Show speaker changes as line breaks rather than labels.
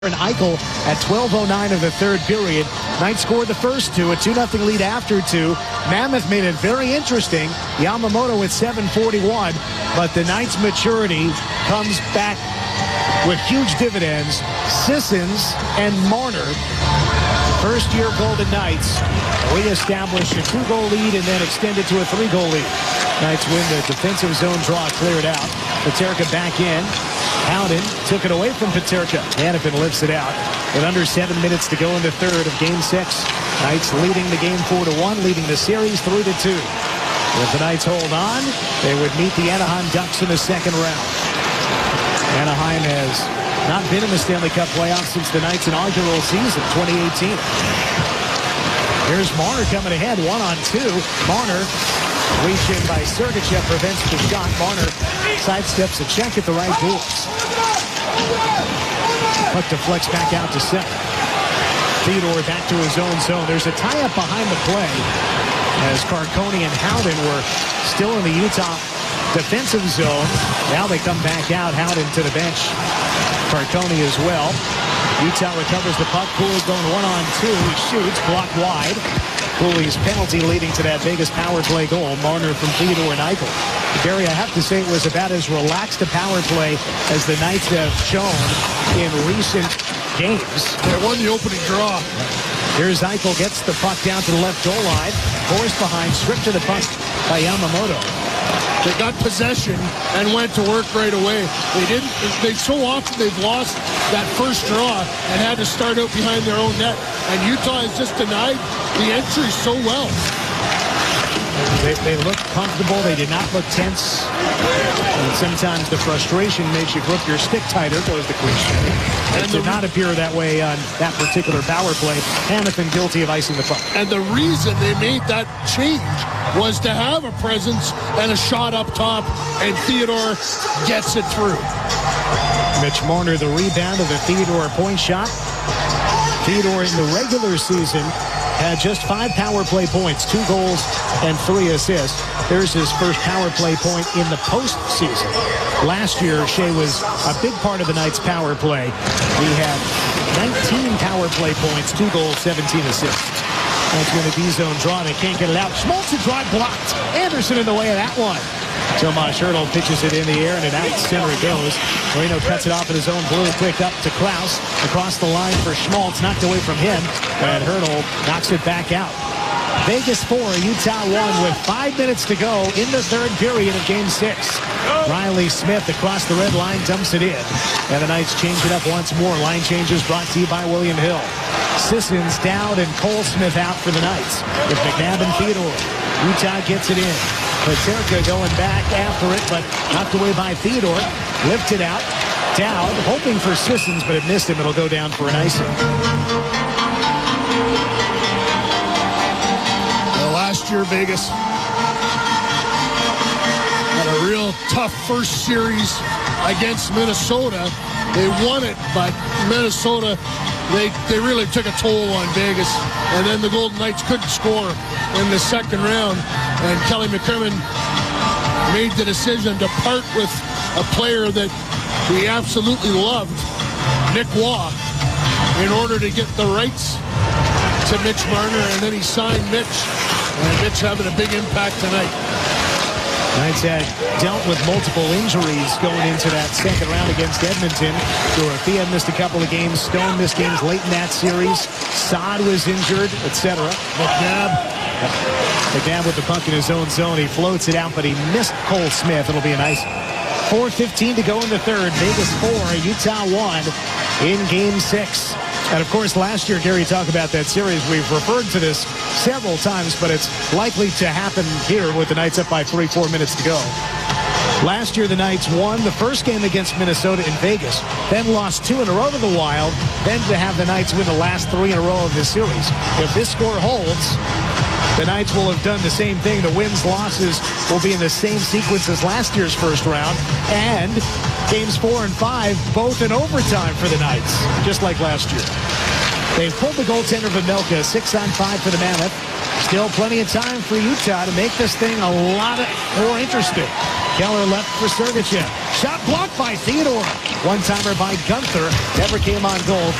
And Eichel at 12:09 of the third period. Knights scored the first two, a 2-0 lead after two. Mammoth made it very interesting. Yamamoto with 7:41, but the Knights' maturity comes back with huge dividends. Sissons and Marner, first-year Golden Knights, reestablished a 2-goal lead and then extended to a 3-goal lead. Knights win the defensive zone draw, cleared out. Paterka back in. Howden took it away from Paterka. Hanifin lifts it out with under 7 minutes to go in the third of Game 6. Knights leading the game 4-1, leading the series 3-2. If the Knights hold on, they would meet the Anaheim Ducks in the second round. Anaheim has not been in the Stanley Cup playoffs since the Knights' inaugural season, 2018. Here's Marner coming ahead, 1-on-2. Marner reached in by Sergachev, prevents the shot. Marner sidesteps a check at the right boards. Puck deflects back out to center. Theodore back to his own zone. There's a tie-up behind the play as Carcone and Howden were still in the Utah defensive zone. Now they come back out. Howden to the bench. Carcone as well. Utah recovers the puck. Cooley going 1-on-2. He shoots, blocked wide. Cooley's penalty leading to that Vegas power play goal. Marner from Theodore and Eichel. Gary, I have to say it was about as relaxed a power play as the Knights have shown in recent games.
They won the opening draw.
Here's Eichel, gets the puck down to the left goal line. Forced behind, stripped to the puck by Yamamoto.
They got possession and went to work right away. They so often they've lost that first draw and had to start out behind their own net. And Utah has just denied the entry so well.
They looked comfortable. They did not look tense. And sometimes the frustration makes you grip your stick tighter, goes the cliche. It did not appear that way on that particular power play. Hanifin guilty of icing the puck.
And the reason they made that change was to have a presence and a shot up top, and Theodore gets it through.
Mitch Marner, the rebound of the Theodore point shot. Theodore in the regular season had just 5 power play points, 2 goals and 3 assists. There's his first power play point in the postseason. Last year, Shea was a big part of the Knights' power play. He had 19 power play points, 2 goals, 17 assists. That's going to be zone draw. They can't get it out. Schmaltz drive blocked. Anderson in the way of that one. Tomas Hertl pitches it in the air, and it out center it goes. Moreno cuts it off in his own blue. Quick up to Klaus. Across the line for Schmaltz. Knocked away from him. And Hertl knocks it back out. Vegas 4, Utah 1 with 5 minutes to go in the third period of Game 6. Riley Smith across the red line dumps it in. And the Knights change it up once more. Line changes brought to you by William Hill. Sissons down and Cole Smith out for the Knights with McNabb and Theodore. Utah gets it in. Paterka going back after it, but knocked away by Theodore. Lifted out. Down, hoping for Sissons, but it missed him. It'll go down for an icing.
Last year, Vegas had a real tough first series against Minnesota. They won it, but Minnesota, they really took a toll on Vegas. And then the Golden Knights couldn't score in the second round. And Kelly McCrimmon made the decision to part with a player that he absolutely loved, Nick Waugh, in order to get the rights to Mitch Marner. And then he signed Mitch. And Mitch having a big impact tonight.
Knights had dealt with multiple injuries going into that second round against Edmonton. Dorothea missed a couple of games. Stone missed games late in that series. Saad was injured, etc. McNabb with the puck in his own zone. He floats it out, but he missed Cole Smith. It'll be a nice 4:15 to go in the third. Vegas 4, Utah 1 in Game 6. And, of course, last year, Gary, talked about that series. We've referred to this several times, but it's likely to happen here with the Knights up by 3-4 minutes to go. Last year, the Knights won the first game against Minnesota in Vegas, then lost 2 in a row to the Wild, then to have the Knights win the last 3 in a row of this series. If this score holds, the Knights will have done the same thing. The wins, losses will be in the same sequence as last year's first round. And games 4 and 5, both in overtime for the Knights, just like last year. They've pulled the goaltender Vejmelka, 6-on-5 for the Mammoth. Still plenty of time for Utah to make this thing a lot more interesting. Keller left for Sergachev. Shot blocked by Theodore. One-timer by Gunther never came on goal.